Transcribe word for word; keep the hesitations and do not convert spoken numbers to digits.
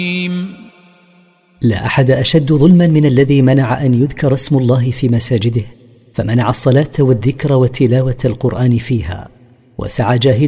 لا أحد أشد ظلما من الذي منع أن يذكر اسم الله في مساجده، فمنع الصلاة والذكر وتلاوة القرآن فيها، وسعى جاهدا